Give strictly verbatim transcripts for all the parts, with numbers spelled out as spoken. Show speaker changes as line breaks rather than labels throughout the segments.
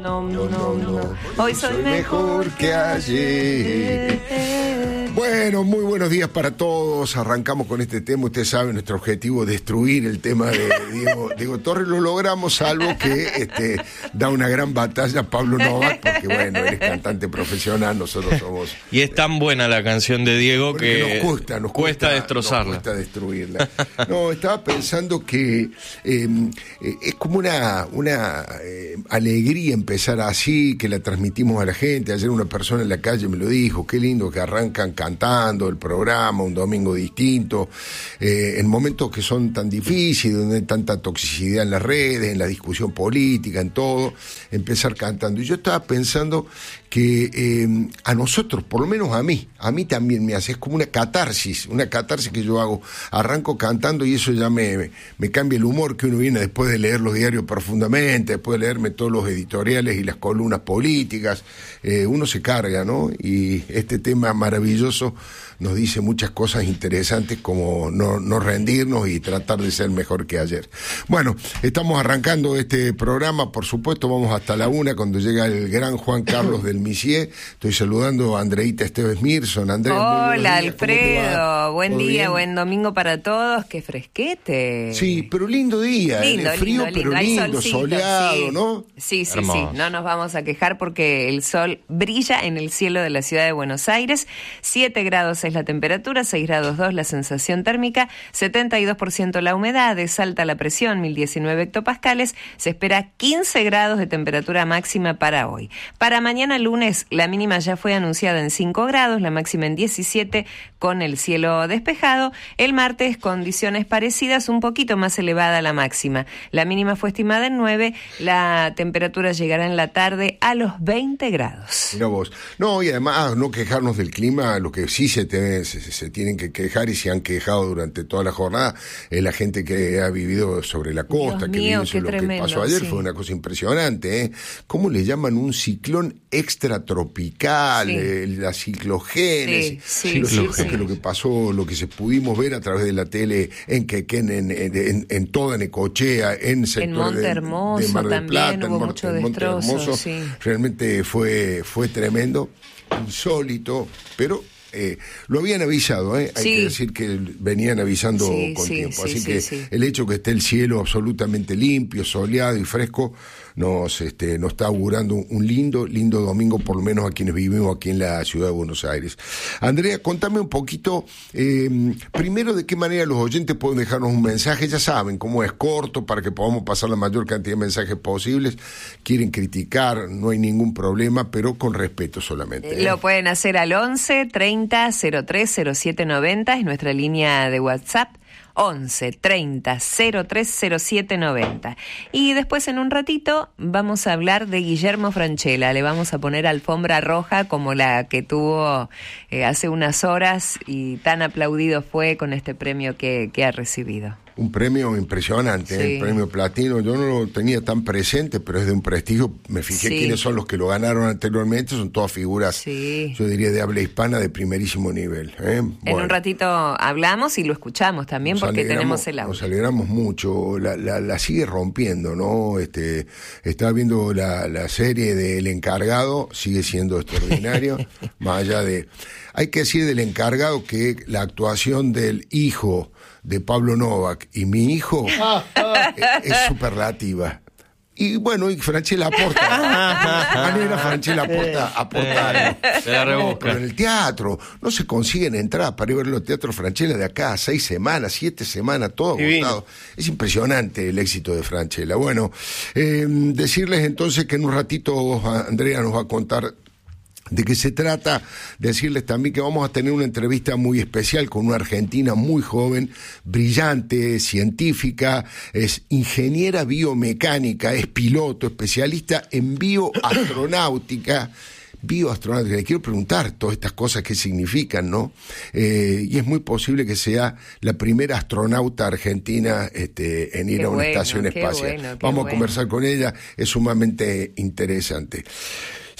no, no, no, no. Hoy soy, soy mejor que ayer.
Bueno, muy buenos días para todos. Arrancamos con este tema. Ustedes saben, nuestro objetivo es destruir el tema de Diego, Diego Torres. Lo logramos, salvo que este, da una gran batalla Pablo Novak, porque bueno, él es cantante profesional, nosotros somos...
Y es tan buena la canción de Diego que
nos cuesta, nos
cuesta,
cuesta
destrozarla.
Nos cuesta destruirla. No, estaba pensando que eh, eh, es como una, una eh, alegría empezar así, que la transmitimos a la gente. Ayer una persona en la calle me lo dijo, qué lindo que arrancan cantando el programa, un domingo distinto, eh, en momentos que son tan difíciles, donde hay tanta toxicidad en las redes, en la discusión política, en todo, empezar cantando. Y yo estaba pensando que eh, a nosotros, por lo menos a mí, a mí también me hace, es como una catarsis, una catarsis que yo hago, arranco cantando y eso ya me, me cambia el humor que uno viene después de leer los diarios profundamente, después de leerme todos los editoriales y las columnas políticas, eh, uno se carga, ¿no? Y este tema maravilloso nos dice muchas cosas interesantes como no, no rendirnos y tratar de ser mejor que ayer. Bueno, estamos arrancando este programa, por supuesto, vamos hasta la una cuando llega el gran Juan Carlos del Misier. Estoy saludando a Andreita Esteves Mirson. Andrés,
hola Alfredo, buen día, bien? Buen domingo para todos, qué fresquete.
Sí, pero lindo día, lindo, eh, frío lindo, pero lindo, lindo solcito, soleado,
sí.
¿no?
Sí, sí, Hermoso. sí, no nos vamos a quejar porque el sol brilla en el cielo de la ciudad de Buenos Aires, siete grados es la temperatura, seis grados dos la sensación térmica, setenta y dos por ciento la humedad, es alta la presión, mil diecinueve hectopascales, se espera quince grados de temperatura máxima para hoy. Para mañana lunes la mínima ya fue anunciada en cinco grados, la máxima en diecisiete con el cielo despejado, el martes condiciones parecidas, un poquito más elevada la máxima, la mínima fue estimada en nueve, la temperatura llegará en la tarde a los veinte grados.
Mira vos, no, y además no quejarnos del clima, lo que sí se te Se, se tienen que quejar y se han quejado durante toda la jornada es la gente que ha vivido sobre la costa,
Dios
que
mío,
vive lo
tremendo,
que pasó ayer,
sí.
Fue una cosa impresionante, ¿eh? ¿Cómo le llaman un ciclón extratropical?
Sí.
Eh, la ciclogénesis.
Sí, sí,
lo
sí,
cierto
sí.
es que lo que pasó, lo que se pudimos ver a través de la tele en Quequén, en, en, en, en toda Necochea, en sectores
en Monte Hermoso
de, de Mar del Plata,
también hubo
en,
mucho
en Monte
destrozo,
Hermoso,
sí.
Realmente fue, fue tremendo, insólito, pero Eh, lo habían avisado, ¿eh? Hay
sí.
que decir que venían avisando
sí,
con
sí,
tiempo.
Sí,
Así
sí,
que
sí.
el hecho que esté el cielo absolutamente limpio, soleado y fresco nos, este, nos está augurando un lindo, lindo domingo, por lo menos a quienes vivimos aquí en la ciudad de Buenos Aires. Andrea, contame un poquito, eh, primero, de qué manera los oyentes pueden dejarnos un mensaje. Ya saben cómo es, corto, para que podamos pasar la mayor cantidad de mensajes posibles. Quieren criticar, no hay ningún problema, pero con respeto solamente, ¿eh?
Lo pueden hacer al once treinta cero tres cero siete noventa, es nuestra línea de WhatsApp. once treinta cero tres cero siete noventa. Y después en un ratito vamos a hablar de Guillermo Francella. Le vamos a poner alfombra roja como la que tuvo eh, hace unas horas y tan aplaudido fue con este premio que, que ha recibido.
Un premio impresionante, sí. ¿eh? El premio Platino, yo no lo tenía tan presente, pero es de un prestigio. Me fijé sí. quiénes son los que lo ganaron anteriormente, son todas figuras, sí. yo diría, de habla hispana de primerísimo nivel, ¿eh?
En
bueno.
un ratito hablamos y lo escuchamos también, nos porque tenemos el audio.
Nos alegramos mucho, la, la, la sigue rompiendo, ¿no? Este, estaba viendo la, la serie de El Encargado, sigue siendo extraordinario, más allá de... Hay que decir del Encargado que la actuación del hijo de Pablo Novak y mi hijo es superlativa. Y bueno, y Francella aporta. De manera Francella aporta, aporta.
Se la rebusca.
Pero en el teatro no se consiguen entradas para ir a ver los teatros Francella de acá a seis semanas, siete semanas, todo agotado. Es impresionante el éxito de Francella. Bueno, eh, decirles entonces que en un ratito Andrea nos va a contar de qué se trata, decirles también que vamos a tener una entrevista muy especial con una argentina muy joven, brillante, científica, es ingeniera biomecánica, es piloto, especialista en bioastronáutica. Bioastronáutica, le quiero preguntar todas estas cosas qué significan, ¿no? Eh, y es muy posible que sea la primera astronauta argentina este, en ir
qué
a una
bueno,
estación espacial.
Bueno,
vamos
bueno.
a conversar con ella, es sumamente interesante.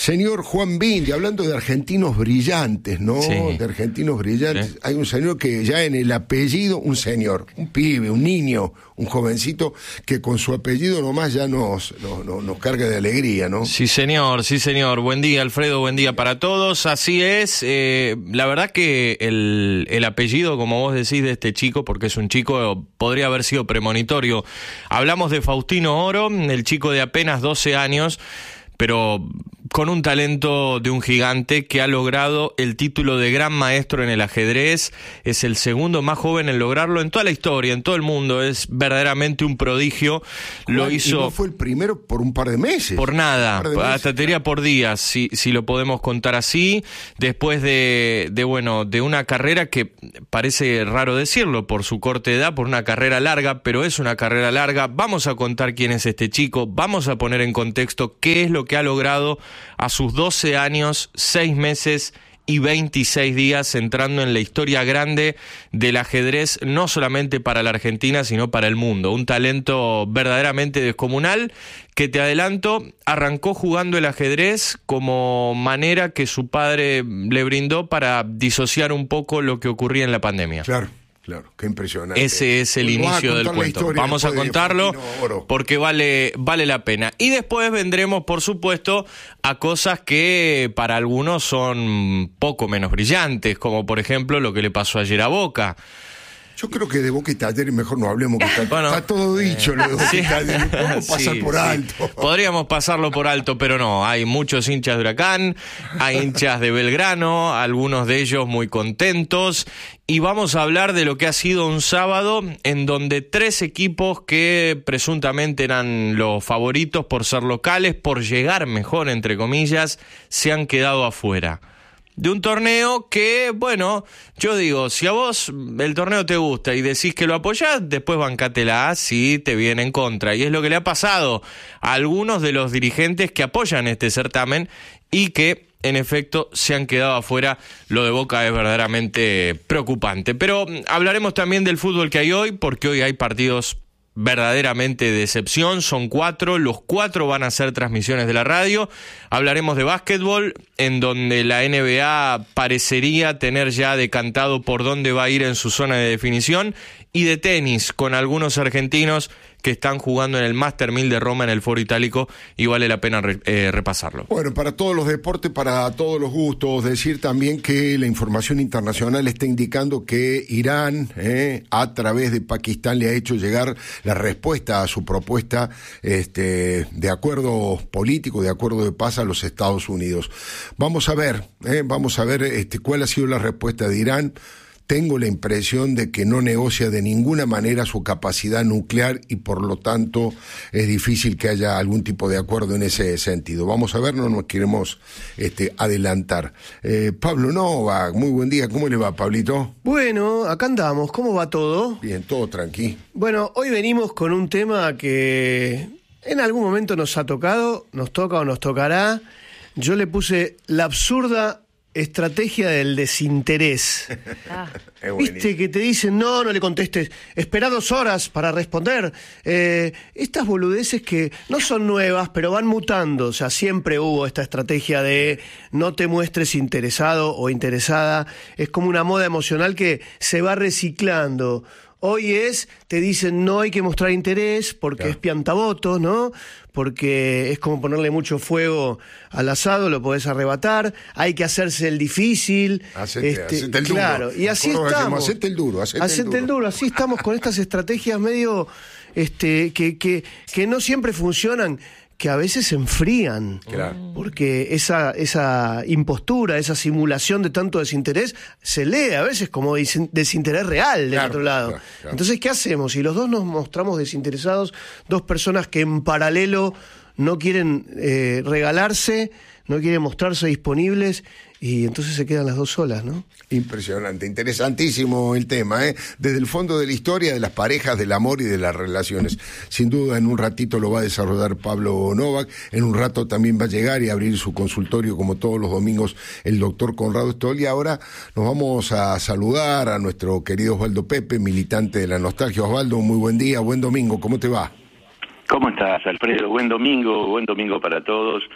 Señor Juan Bindi, hablando de argentinos brillantes, ¿no?
Sí.
De argentinos brillantes.
Sí.
Hay un señor que ya en el apellido, un señor, un pibe, un niño, un jovencito, que con su apellido nomás ya nos, nos, nos, nos carga de alegría, ¿no?
Sí, señor, sí, señor. Buen día, Alfredo, buen día para todos. Así es. Eh, la verdad que el, el apellido, como vos decís, de este chico, porque es un chico, podría haber sido premonitorio. Hablamos de Faustino Oro, el chico de apenas doce años, pero con un talento de un gigante que ha logrado el título de gran maestro en el ajedrez. Es el segundo más joven en lograrlo en toda la historia, en todo el mundo. Es verdaderamente un prodigio. Lo hizo...
Y no fue el primero por un par de meses.
Por nada,
de meses.
hasta te diría por días, si, si lo podemos contar así, después de, de, bueno, de una carrera que parece raro decirlo por su corta edad, por una carrera larga, pero es una carrera larga. Vamos a contar quién es este chico, vamos a poner en contexto qué es lo que ha logrado a sus doce años, seis meses y veintiséis días, entrando en la historia grande del ajedrez, no solamente para la Argentina, sino para el mundo. Un talento verdaderamente descomunal que, te adelanto, arrancó jugando el ajedrez como manera que su padre le brindó para disociar un poco lo que ocurría en la pandemia.
Claro. Claro, qué impresionante.
Ese es el
Bueno,
inicio del cuento. Vamos a contarlo porque vale, vale la pena. Y después vendremos, por supuesto, a cosas que para algunos son poco menos brillantes, como por ejemplo lo que le pasó ayer a Boca.
Yo creo que de Boca y Talleres mejor no hablemos, que está,
bueno,
está todo dicho. Lo de Boca
sí,
y Talleres. Podemos pasar
sí,
por
sí.
alto.
Podríamos pasarlo por alto, pero no. Hay muchos hinchas de Huracán, hay hinchas de Belgrano, algunos de ellos muy contentos. Y vamos a hablar de lo que ha sido un sábado en donde tres equipos que presuntamente eran los favoritos por ser locales, por llegar mejor, entre comillas, se han quedado afuera. De un torneo que, bueno, yo digo, si a vos el torneo te gusta y decís que lo apoyás, después bancátela si te viene en contra. Y es lo que le ha pasado a algunos de los dirigentes que apoyan este certamen y que, en efecto, se han quedado afuera. Lo de Boca es verdaderamente preocupante. Pero hablaremos también del fútbol que hay hoy, porque hoy hay partidos verdaderamente de excepción, son cuatro, los cuatro van a ser transmisiones de la radio. Hablaremos de básquetbol, en donde la N B A parecería tener ya decantado por dónde va a ir en su zona de definición, y de tenis, con algunos argentinos que están jugando en el Master mil de Roma en el Foro Itálico, y vale la pena re, eh, repasarlo.
Bueno, para todos los deportes, para todos los gustos, decir también que la información internacional está indicando que Irán, eh, a través de Pakistán, le ha hecho llegar la respuesta a su propuesta este, de acuerdo político, de acuerdo de paz a los Estados Unidos. Vamos a ver, eh, vamos a ver este, cuál ha sido la respuesta de Irán. Tengo la impresión de que no negocia de ninguna manera su capacidad nuclear y por lo tanto es difícil que haya algún tipo de acuerdo en ese sentido. Vamos a ver, no nos queremos este, adelantar. Eh, Pablo Novak, muy buen día. ¿Cómo le va, Pablito?
Bueno, acá andamos. ¿Cómo va todo?
Bien, todo tranquilo.
Bueno, hoy venimos con un tema que en algún momento nos ha tocado, nos toca o nos tocará. Yo le puse la absurda estrategia del desinterés.
Ah.
Viste que te dicen, no, no le contestes, espera dos horas para responder. Eh, estas boludeces que no son nuevas, pero van mutando. O sea, siempre hubo esta estrategia de no te muestres interesado o interesada. Es como una moda emocional que se va reciclando. Hoy es, te dicen no hay que mostrar interés porque claro. es piantavotos, ¿no? Porque es como ponerle mucho fuego al asado, lo podés arrebatar, hay que hacerse el difícil.
Hacete,
este,
hacete el
claro,
duro.
y así estamos.
Hacete el duro, hacete,
hacete
el, duro.
el duro, así estamos con estas estrategias medio este, que, que, que no siempre funcionan, que a veces se enfrían,
claro.
porque esa, esa impostura, esa simulación de tanto desinterés, se lee a veces como desinterés real del
claro,
otro lado.
Claro, claro.
Entonces, ¿qué hacemos? Si los dos nos mostramos desinteresados, dos personas que en paralelo no quieren eh, regalarse, no quieren mostrarse disponibles, y entonces se quedan las dos solas, ¿no?
Impresionante, interesantísimo el tema, ¿eh? Desde el fondo de la historia de las parejas, del amor y de las relaciones. Sin duda, en un ratito lo va a desarrollar Pablo Novak, en un rato también va a llegar y abrir su consultorio, como todos los domingos, el doctor Conrado Stoll. Y ahora nos vamos a saludar a nuestro querido Osvaldo Pepe, militante de la nostalgia. Osvaldo, muy buen día, buen domingo, ¿cómo te va?
¿Cómo estás, Alfredo? Buen domingo, buen domingo para todos.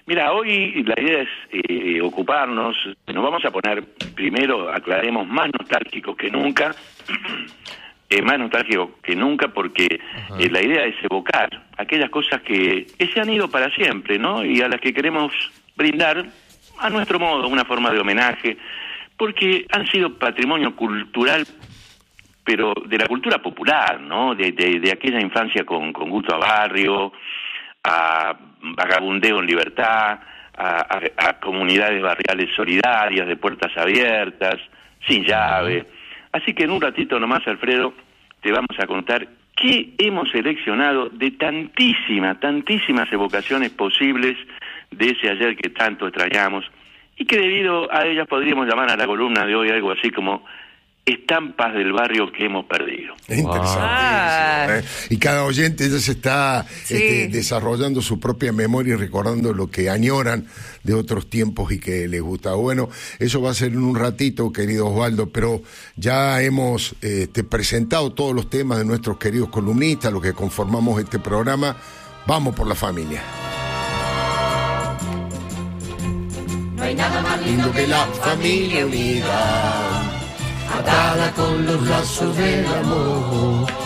Mira, hoy la idea es eh, ocuparnos, nos vamos a poner, primero aclaremos, más nostálgicos que nunca, eh, más nostálgicos que nunca porque eh, la idea es evocar aquellas cosas que, que se han ido para siempre, ¿no? Y a las que queremos brindar, a nuestro modo, una forma de homenaje, porque han sido patrimonio cultural, pero de la cultura popular, ¿no? De, de, de aquella infancia con, con gusto a barrio, a vagabundeo en libertad, a, a, a comunidades barriales solidarias, de puertas abiertas, sin llave. Así que en un ratito nomás, Alfredo, te vamos a contar qué hemos seleccionado de tantísimas, tantísimas evocaciones posibles de ese ayer que tanto extrañamos, y que debido a ellas podríamos llamar a la columna de hoy algo así como estampas del barrio que hemos perdido.
Es interesante.
Ah.
Eso, ¿eh? Y cada oyente ya se está
Sí.
este, desarrollando su propia memoria y recordando lo que añoran de otros tiempos y que les gusta. Bueno, eso va a ser en un ratito, querido Osvaldo, pero ya hemos este, presentado todos los temas de nuestros queridos columnistas, los que conformamos este programa. Vamos por la familia.
No hay nada más lindo que la familia unida, atada con los lazos del amor.